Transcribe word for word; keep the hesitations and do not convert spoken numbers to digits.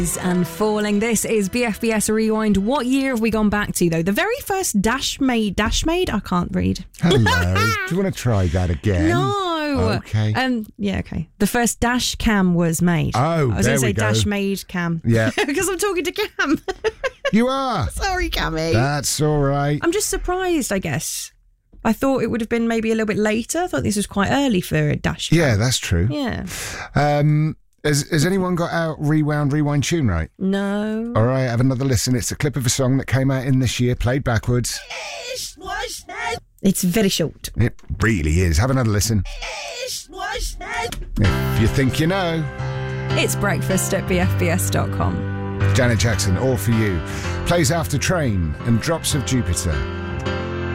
And falling. This is B F B S Rewind. What year have we gone back to, though? The very first Dash Made. Dash Made? I can't read. Hello. Do you want to try that again? No. Okay. Um. Yeah. Okay. The first Dash Cam was made. Oh, I was there going to say we go. Dash Made Cam. Yeah. Because I'm talking to Cam. You are. Sorry, Cammy. That's all right. I'm just surprised. I guess. I thought it would have been maybe a little bit later. I thought this was quite early for a Dash Cam. Yeah, that's true. Yeah. Um. Has, has anyone got our Rewound Rewind tune right? No. All right, have another listen. It's a clip of a song that came out in this year, played backwards. It's very short. It really is. Have another listen. If you think you know. It's breakfast at b f b s dot com. Janet Jackson, All For You. Plays after Train and Drops of Jupiter.